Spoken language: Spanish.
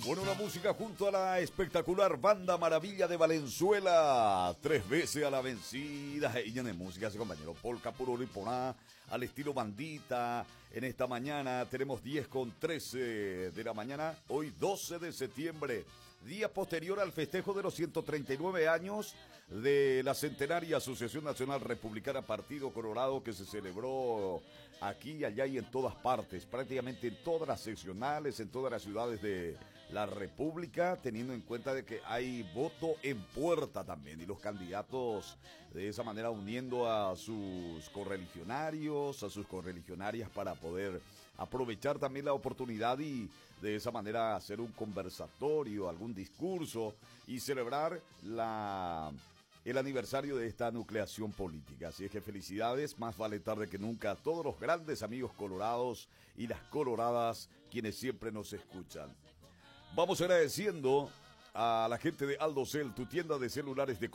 Bueno, una música junto a la espectacular Banda Maravilla de Valenzuela. 3 veces a la vencida. Ella de música, ese compañero. Polka, puro liponá, al estilo bandita. En esta mañana tenemos 10:13 de la mañana. Hoy 12 de septiembre. Día posterior al festejo de los 139 años de la centenaria Asociación Nacional Republicana Partido Colorado, que se celebró aquí, allá y en todas partes, prácticamente en todas las seccionales, en todas las ciudades de la República, teniendo en cuenta de que hay voto en puerta también, y los candidatos de esa manera uniendo a sus correligionarios, a sus correligionarias, para poder aprovechar también la oportunidad y de esa manera hacer un conversatorio, algún discurso y celebrar el aniversario de esta nucleación política. Así es que felicidades, más vale tarde que nunca, a todos los grandes amigos colorados y las coloradas, quienes siempre nos escuchan. Vamos agradeciendo a la gente de Aldocel, tu tienda de celulares de